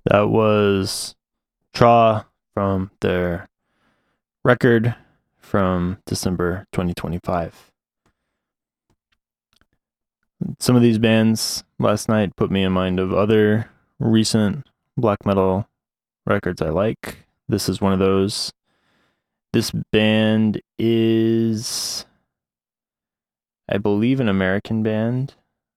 That was Tra from their record from December 2025. Some of these bands last night put me in mind of other recent black metal records I like. This is one of those. This band is, I believe, an American band,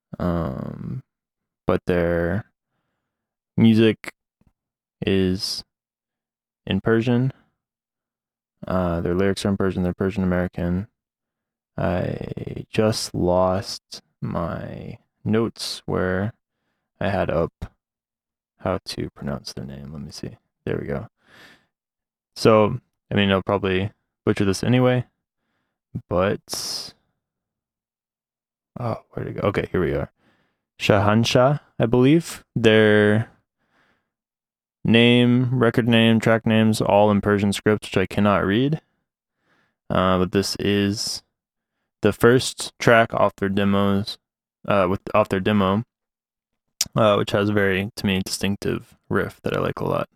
but their music is in Persian. Their lyrics are in Persian. They're Persian American. I just lost my notes where I had up how to pronounce their name. Let me see. There we go. So, I mean, I'll probably butcher this anyway, but oh, where'd it go? Okay, here we are. Shahanshah, I believe. Their name, record name, track names, all in Persian script, which I cannot read. But this is the first track off their demos, off their demo, which has a very, to me, distinctive riff that I like a lot.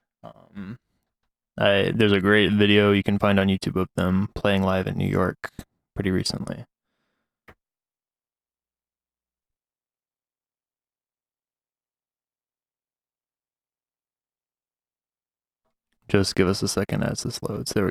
There's a great video you can find on YouTube of them playing live in New York pretty recently. Just give us a second as this loads. There we go.